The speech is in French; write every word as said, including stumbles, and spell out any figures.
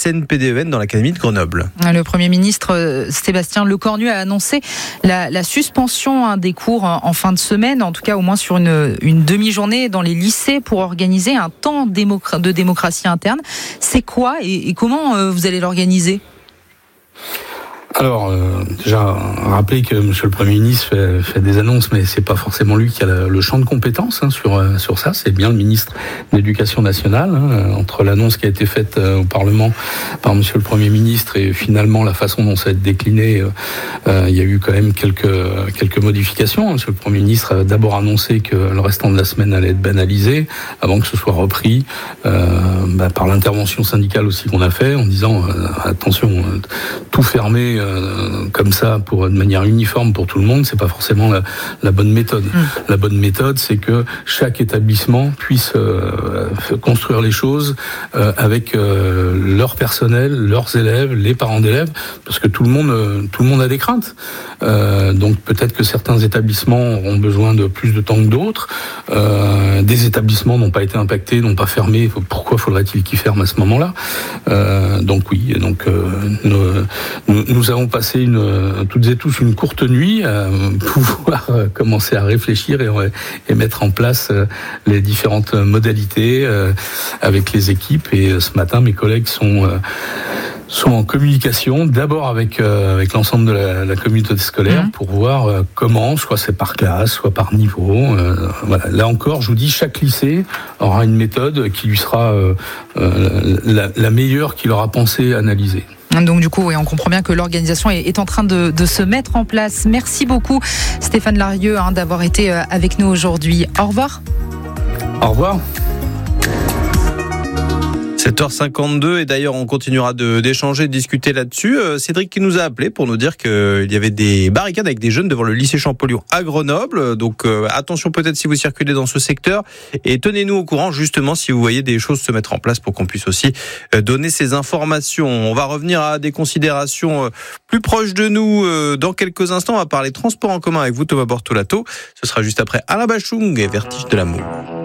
N P D E N dans l'académie de Grenoble. Le Premier ministre Sébastien Lecornu a annoncé la, la suspension hein, des cours en fin de semaine, en tout cas au moins sur une, une demi-journée dans les lycées pour organiser un temps démocra- de démocratie interne. C'est quoi et, et comment euh, vous allez l'organiser ? Alors, euh, déjà, rappeler que Monsieur le Premier ministre fait, fait des annonces, mais c'est pas forcément lui qui a le, le champ de compétences hein, sur euh, sur ça. C'est bien le ministre de l'Éducation nationale. Hein, entre l'annonce qui a été faite euh, au Parlement par Monsieur le Premier ministre et finalement la façon dont ça a été décliné, euh, euh, il y a eu quand même quelques quelques modifications. Monsieur le Premier ministre a d'abord annoncé que le restant de la semaine allait être banalisé, avant que ce soit repris euh, bah, par l'intervention syndicale aussi qu'on a fait, en disant euh, attention, euh, tout fermer. Euh, comme ça, pour de manière uniforme pour tout le monde, c'est pas forcément la, la bonne méthode. Mmh. La bonne méthode, c'est que chaque établissement puisse euh, construire les choses euh, avec euh, leur personnel, leurs élèves, les parents d'élèves, parce que tout le monde, euh, tout le monde a des craintes. Euh, donc peut-être que certains établissements auront besoin de plus de temps que d'autres. Euh, des établissements n'ont pas été impactés, n'ont pas fermé. Pourquoi faudrait-il qu'ils ferment à ce moment-là ? euh, Donc oui, donc euh, nous, nous, nous avons passé une, toutes et tous une courte nuit à pouvoir commencer à réfléchir et, et mettre en place les différentes modalités avec les équipes. Et ce matin, mes collègues sont sont en communication, d'abord avec euh, avec l'ensemble de la, la communauté scolaire mmh. pour voir euh, comment, soit c'est par classe, soit par niveau. Euh, voilà. Là encore, je vous dis, chaque lycée aura une méthode qui lui sera euh, euh, la, la meilleure qu'il aura pensé analyser. Donc du coup, oui, on comprend bien que l'organisation est, est en train de, de se mettre en place. Merci beaucoup Stéphane Larieux hein, d'avoir été avec nous aujourd'hui. Au revoir. Au revoir. sept heures cinquante-deux et d'ailleurs on continuera de, d'échanger, de discuter là-dessus. Euh, Cédric qui nous a appelé pour nous dire qu'il y avait des barricades avec des jeunes devant le lycée Champollion à Grenoble. Donc euh, attention peut-être si vous circulez dans ce secteur et tenez-nous au courant justement si vous voyez des choses se mettre en place pour qu'on puisse aussi euh, donner ces informations. On va revenir à des considérations euh, plus proches de nous euh, dans quelques instants. On va parler transport en commun avec vous Thomas Bortolato. Ce sera juste après Alain Bachung et Vertige de l'amour.